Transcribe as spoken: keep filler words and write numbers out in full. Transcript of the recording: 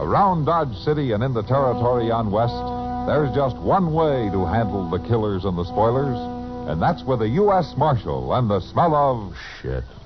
Around Dodge City and in the territory on West, there's just one way to handle the killers and the spoilers, and that's with a U S Marshal and the smell of Shit.